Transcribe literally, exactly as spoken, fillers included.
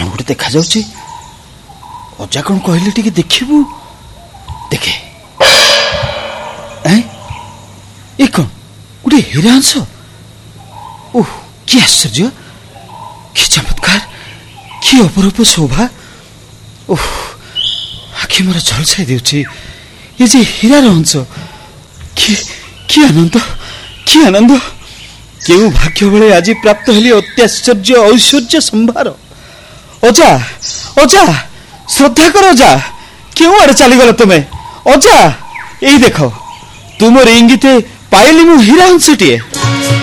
कौन गोटे देखा जाउची अजा कौन कहले टिके देखिबू देखे ए ए कौन गोटे हीरांश ओह कि आश्चर्य कि चमत्कार कि अपरूप शोभा ओह आखि मोर झलसाई देउची ये जे हीरार अंश कि कि आनंद कि आनंद केउ भाग्य बेले आज प्राप्त हेली अत्याश्चर्य ऐश्वर्य संभार अजा अजा श्रद्धा कर अजा क्यों आड़े चली गल तुम्हें अजा यही देख तुम इंगिते पाइली मु हीरा अंशटीए।